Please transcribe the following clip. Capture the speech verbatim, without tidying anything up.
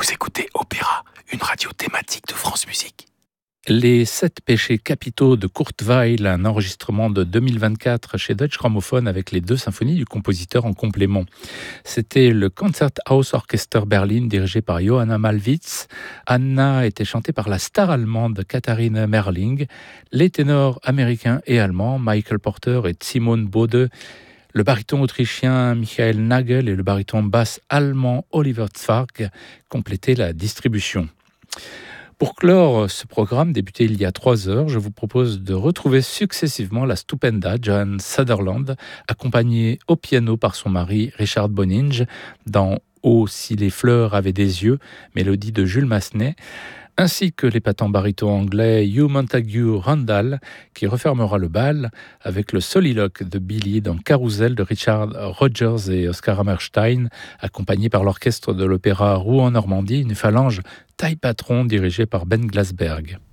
Vous écoutez Opéra, une radio thématique de France Musique. Les sept péchés capitaux de Kurt Weill, un enregistrement de deux mille vingt-quatre chez Deutsche Grammophon avec les deux symphonies du compositeur en complément. C'était le Concerthaus Orchester Berlin dirigé par Johanna Malwitz. Anna était chantée par la star allemande Katharine Merling, les ténors américains et allemands Michael Porter et Simone Bode, le baryton autrichien Michael Nagel et le baryton basse allemand Oliver Zwarg complétaient la distribution. Pour clore ce programme débuté il y a trois heures, je vous propose de retrouver successivement la stupenda Joan Sutherland, accompagnée au piano par son mari Richard Boninge dans « Oh, si les fleurs avaient des yeux », mélodie de Jules Massenet, ainsi que l'épatant baryton anglais Hugh Montagu Randall, qui refermera le bal avec le soliloque de Billy dans Carousel de Richard Rodgers et Oscar Hammerstein, accompagné par l'orchestre de l'opéra Rouen-Normandie, une phalange taille patron dirigée par Ben Glasberg.